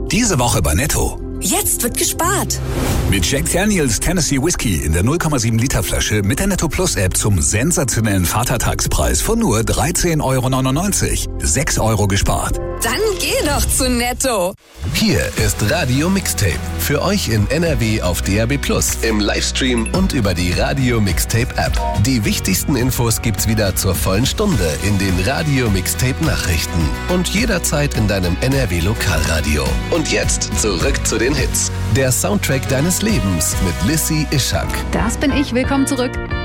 Diese Woche bei Netto. Jetzt wird gespart. Mit Jack Daniels Tennessee Whiskey in der 0,7 Liter Flasche mit der Netto Plus App zum sensationellen Vatertagspreis von nur 13,99 €. 6 € gespart. Dann geh doch zu Netto. Hier ist Radio Mixtape. Für euch in NRW auf DAB+, im Livestream und über die Radio Mixtape App. Die wichtigsten Infos gibt's wieder zur vollen Stunde in den Radio Mixtape Nachrichten. Und jederzeit in deinem NRW Lokalradio. Und jetzt zurück zu den Hits. Der Soundtrack deines Lebens mit Lissy Ishak. Das bin ich. Willkommen zurück.